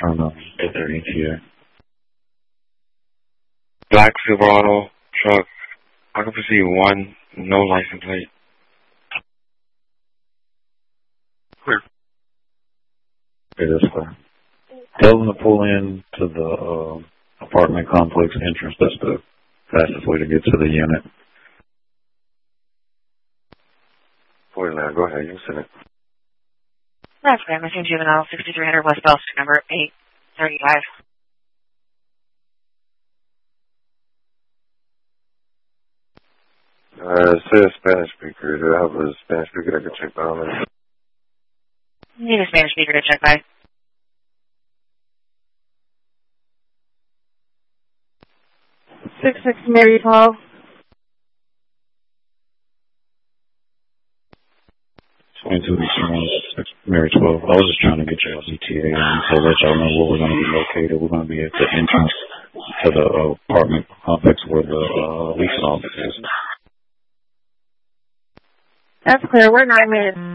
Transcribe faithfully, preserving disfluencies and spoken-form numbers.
trying to get their E T A. Black Silverado truck. Occupancy one, no license plate. Clear. Okay, that's clear. Tell them to pull in to the uh, apartment complex entrance. That's the fastest way to get to the unit. forty-nine, go ahead, you send it. That's right, missing juvenile, sixty-three hundred West Bell Street, number eight thirty-five. Uh, it says Spanish speaker. Do I have a Spanish speaker that can check by on it? Need a Spanish speaker to check by. Six six Mary twelve. twenty-two Eastern Mary twelve. I was just trying to get your E T A in to let y'all know where we're going to be located. We're going to be at the entrance to the uh, apartment complex where the uh, leasing office is. That's clear. We're nine minutes.